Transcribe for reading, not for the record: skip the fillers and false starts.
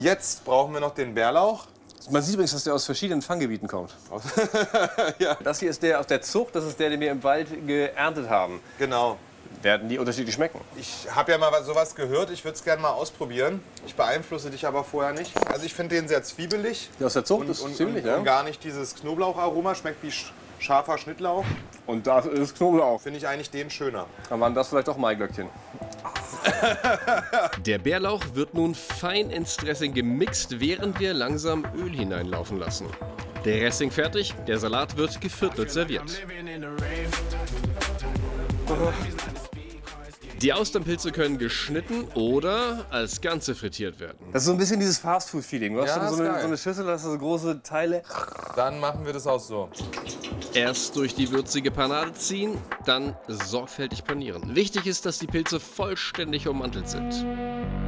Jetzt brauchen wir noch den Bärlauch. Man sieht übrigens, dass der aus verschiedenen Fanggebieten kommt. Ja. Das hier ist der aus der Zucht, das ist der, den wir im Wald geerntet haben. Genau. Werden die unterschiedlich schmecken? Ich habe ja mal sowas gehört, ich würde es gerne mal ausprobieren. Ich beeinflusse dich aber vorher nicht. Also ich finde den sehr zwiebelig. Der aus der Zucht ist ziemlich, ja? Und gar nicht dieses Knoblaucharoma, schmeckt wie scharfer Schnittlauch. Und da ist Knoblauch. Finde ich eigentlich den schöner. Dann waren das vielleicht doch Maiglöckchen. Der Bärlauch wird nun fein ins Dressing gemixt, während wir langsam Öl hineinlaufen lassen. Der Dressing fertig, der Salat wird geviertelt serviert. Die Austernpilze können geschnitten oder als Ganze frittiert werden. Das ist so ein bisschen dieses Fastfood-Feeling. Du hast Ja, schon ist so geil. eine Schüssel, da hast du so große Teile. Dann machen wir das auch so. Erst durch die würzige Panade ziehen, dann sorgfältig panieren. Wichtig ist, dass die Pilze vollständig ummantelt sind.